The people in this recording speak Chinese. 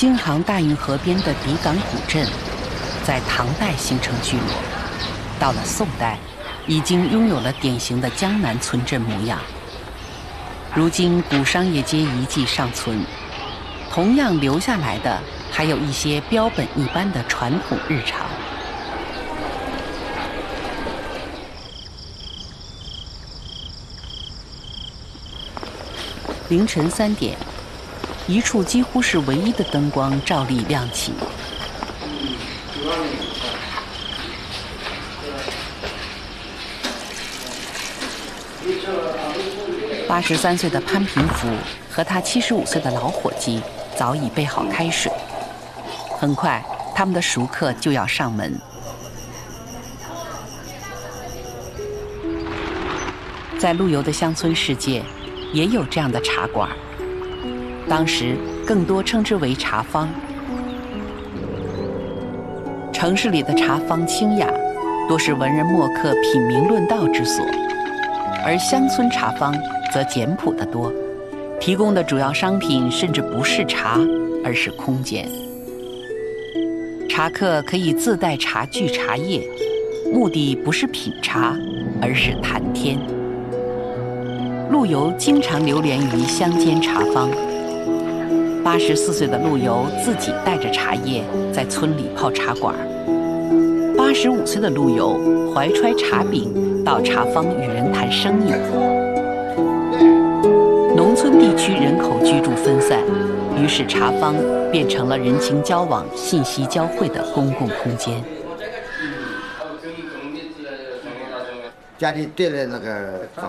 京杭大运河边的底岗古镇，在唐代形成聚落，到了宋代，已经拥有了典型的江南村镇模样。如今古商业街遗迹尚存，同样留下来的还有一些标本一般的传统日常。凌晨3点，一处几乎是唯一的灯光照例亮起。83岁的潘平福和他75岁的老伙计早已备好开水，很快他们的熟客就要上门。在陆游的乡村世界，也有这样的茶馆，当时更多称之为茶坊。城市里的茶坊清雅，多是文人墨客品茗论道之所，而乡村茶坊则简朴得多，提供的主要商品甚至不是茶，而是空间。茶客可以自带茶具茶叶，目的不是品茶，而是谈天。陆游经常流连于乡间茶坊。84岁的陆游自己带着茶叶在村里泡茶馆，85岁的陆游怀揣茶饼到茶坊与人谈生意。农村地区人口居住分散，于是茶坊变成了人情交往、信息交汇的公共空间。 家里对了那个